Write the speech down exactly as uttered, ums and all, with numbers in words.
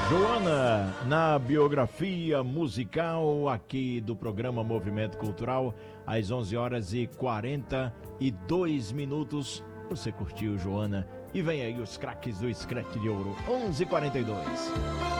Joana, na biografia musical aqui do programa Movimento Cultural, às onze horas e quarenta e dois minutos. Você curtiu, Joana? E vem aí os craques do Scratch de Ouro, onze e quarenta e dois.